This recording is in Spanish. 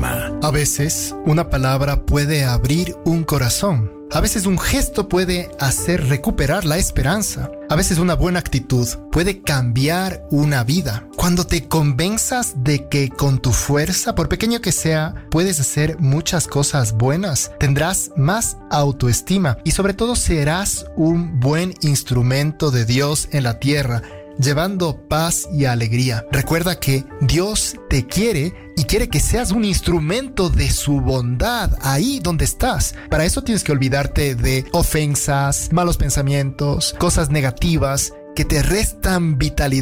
alma. A veces, una palabra puede abrir un corazón. A veces un gesto puede hacer recuperar la esperanza. A veces una buena actitud puede cambiar una vida. Cuando te convenzas de que con tu fuerza, por pequeño que sea, puedes hacer muchas cosas buenas, tendrás más autoestima y sobre todo serás un buen instrumento de Dios en la tierra, llevando paz y alegría. Recuerda que Dios te quiere y quiere que seas un instrumento de su bondad ahí donde estás. Para eso tienes que olvidarte de ofensas, malos pensamientos, cosas negativas que te restan vitalidad